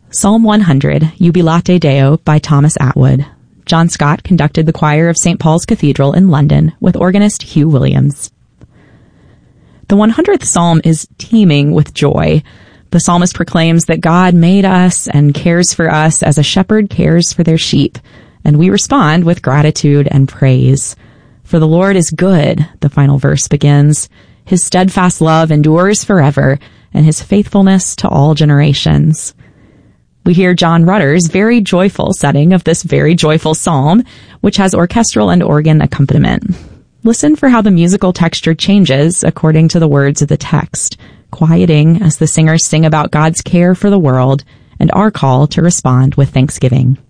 Psalm 100, Jubilate Deo by Thomas Atwood. John Scott conducted the choir of St. Paul's Cathedral in London with organist Hugh Williams. The 100th Psalm is teeming with joy. The psalmist proclaims that God made us and cares for us as a shepherd cares for their sheep, and we respond with gratitude and praise. For the Lord is good, the final verse begins. His steadfast love endures forever, and his faithfulness to all generations. We hear John Rutter's very joyful setting of this very joyful psalm, which has orchestral and organ accompaniment. Listen for how the musical texture changes according to the words of the text, quieting as the singers sing about God's care for the world and our call to respond with thanksgiving.